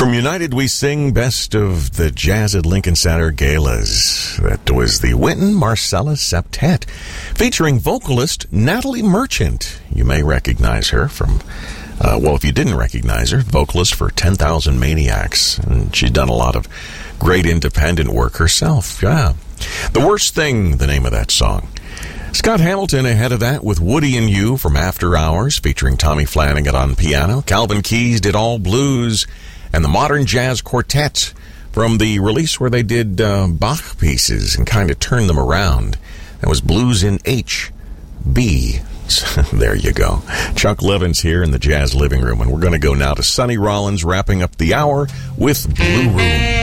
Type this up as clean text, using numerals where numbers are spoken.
From United We Sing, best of the Jazz at Lincoln Center galas. That was the Wynton Marsalis Septet, featuring vocalist Natalie Merchant. You may recognize her from, if you didn't recognize her, vocalist for 10,000 Maniacs. And she's done a lot of great independent work herself. Yeah. The Worst Thing, the name of that song. Scott Hamilton ahead of that with Woody and You from After Hours, featuring Tommy Flanagan on piano. Calvin Keys did All Blues, and the Modern Jazz Quartet from the release where they did Bach pieces and kind of turned them around. That was Blues in H-B. There you go. Chuck Levins here in the Jazz Living Room, and we're going to go now to Sonny Rollins wrapping up the hour with Blue Room.